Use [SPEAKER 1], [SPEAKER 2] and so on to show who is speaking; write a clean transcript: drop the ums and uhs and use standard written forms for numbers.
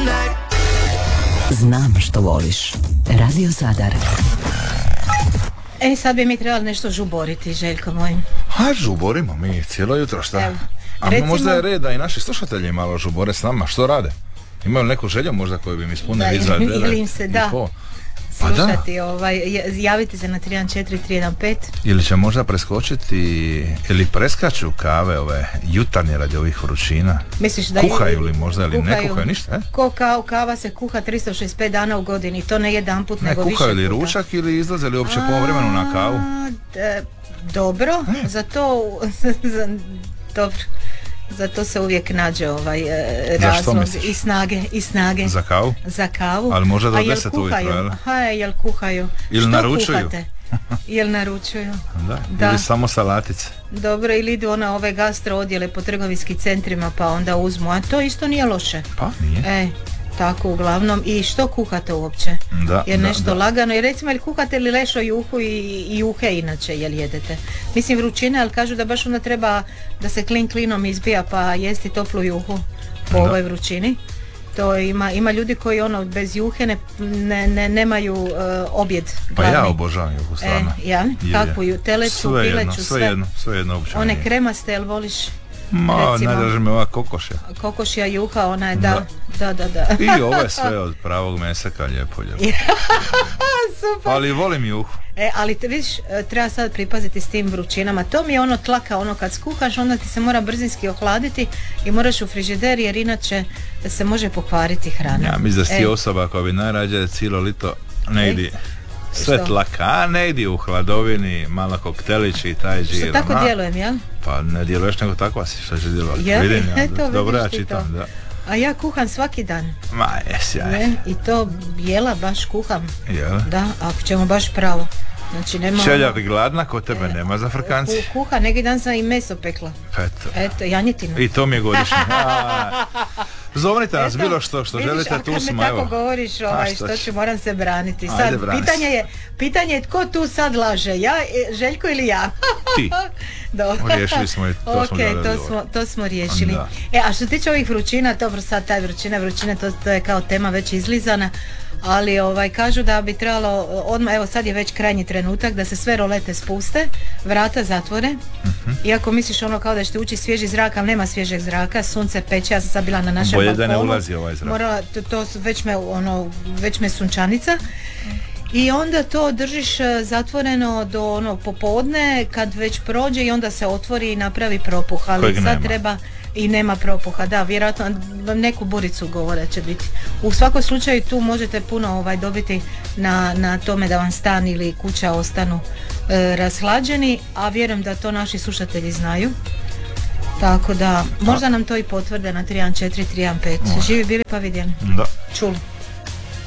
[SPEAKER 1] Znam što voliš. Radio Zadar.
[SPEAKER 2] Sad bi mi trebali nešto žuboriti, Željko moj.
[SPEAKER 3] Žuborimo mi cijelo jutro, šta?
[SPEAKER 2] Evo,
[SPEAKER 3] recimo, možda je red da i naši slušatelji malo žubore s nama. Što rade? Imaju neku želju možda koju bi mi ispunili za 9
[SPEAKER 2] ili im se da slušati, javiti se na 314-315.
[SPEAKER 3] Ili će možda preskočiti ili preskaču kave ove jutarnje radi ovih vrućina.
[SPEAKER 2] Misliš da
[SPEAKER 3] kuhaju li možda ili ne kuhaju ništa?
[SPEAKER 2] Kava se kuha 365 dana u godini, to ne jedan put nego više puta.
[SPEAKER 3] Kuhaju li ručak ili izlaze li uopće po vremenu na kavu?
[SPEAKER 2] Dobro, dobro. Zato se uvijek nađe razlog i snage. Za kavu.
[SPEAKER 3] Ali možda do 10 ujutro,
[SPEAKER 2] jel kuhaju?
[SPEAKER 3] Ili naručuju?
[SPEAKER 2] Jel naručuju?
[SPEAKER 3] Da. Ili samo salatice.
[SPEAKER 2] Dobro, ili idu ove gastro odjele po trgovinskim centrima pa onda uzmu, a to isto nije loše.
[SPEAKER 3] Pa nije.
[SPEAKER 2] Tako uglavnom. I što kuhate uopće? Jer nešto lagano. I recimo, ili kuhate li lešo juhu i juhe inače, jel jedete? Mislim vrućina, ali kažu da baš onda treba da se klinom izbija pa jesti toplu juhu po ovoj vrućini. To ima ljudi koji bez juhe nemaju objed glavni.
[SPEAKER 3] Pa ja obožavam juhu, stvarno.
[SPEAKER 2] Kakvu ju, teleću, pileću, sve.
[SPEAKER 3] Sve jedno uopće.
[SPEAKER 2] One kremaste, jel voliš?
[SPEAKER 3] Najdraže mi ova kokošja.
[SPEAKER 2] Kokošja juha, ona je da.
[SPEAKER 3] I ovo je sve od pravog meseka, lijepo. Super. Ali volim juhu.
[SPEAKER 2] Ali vidiš, treba sad pripaziti s tim vrućinama. To mi je tlaka, kad skuhaš, onda ti se mora brzinski ohladiti i moraš u frižider, jer inače se može pokvariti hrana.
[SPEAKER 3] Ja mislim da si osoba koja bi najrađe cijelo lito ne idi. Sve tlaka, a ne idi u hladovini, malo koktelići i taj žir.
[SPEAKER 2] Što tako djelujem, jel?
[SPEAKER 3] Pa ne djeluješ nego takva si, što će djelovati.
[SPEAKER 2] Vidim
[SPEAKER 3] ja, dobro ja čitam, da.
[SPEAKER 2] A ja kuham svaki dan.
[SPEAKER 3] Ma sjaj.
[SPEAKER 2] I to jela baš kuham.
[SPEAKER 3] Jel?
[SPEAKER 2] Da, ako ćemo baš pravo. Znači nema...
[SPEAKER 3] Šelja gladna, kod tebe nema za frkanci.
[SPEAKER 2] Kuha, neki dan sam i meso pekla. Eto, janjetinu.
[SPEAKER 3] I to mi je godišnje. Zovnite nas, bilo što želite, tu smo, evo.
[SPEAKER 2] Kad me tako govoriš, što ću, moram se braniti. Sad, pitanje je tko tu sad laže, ja, Željko ili ja?
[SPEAKER 3] Ti. Riješili smo i to smo dali odgovor.
[SPEAKER 2] To smo riješili. A što tiče ovih vrućina, dobro sad taj vrućina, to je kao tema već izlizana. Ali kažu da bi trebalo odmah, evo sad je već krajnji trenutak da se sve rolete spuste, vrata zatvore. Iako misliš kao da ćete ući svježi zrak, ali nema svježeg zraka, sunce peče, ja sam sad bila na našem balkonu.
[SPEAKER 3] Bolje da ne ulazi ovaj zrak.
[SPEAKER 2] Već me sunčanica. I onda to držiš zatvoreno do popodne, kad već prođe i onda se otvori i napravi propuh, ali
[SPEAKER 3] kojeg
[SPEAKER 2] sad
[SPEAKER 3] nema.
[SPEAKER 2] Treba i nema propuha, da, vjerojatno neku buricu govore će biti. U svakom slučaju tu možete puno dobiti na tome da vam stan ili kuća ostanu rashlađeni, a vjerujem da to naši slušatelji znaju. Tako da, možda nam to i potvrde na 314-315. Živi bili pa vidjeli.
[SPEAKER 3] Da.
[SPEAKER 2] Čuli.